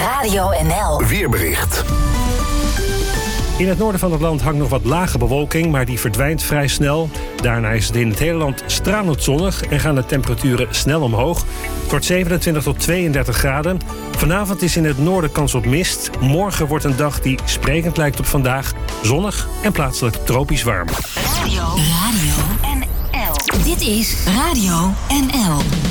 Radio NL. Weerbericht. In het noorden van het land hangt nog wat lage bewolking, maar die verdwijnt vrij snel. Daarna is het in het hele land stralend zonnig en gaan de temperaturen snel omhoog. Het wordt 27 tot 32 graden. Vanavond is in het noorden kans op mist. Morgen wordt een dag die sprekend lijkt op vandaag. Zonnig en plaatselijk tropisch warm. Radio NL. Dit is Radio NL.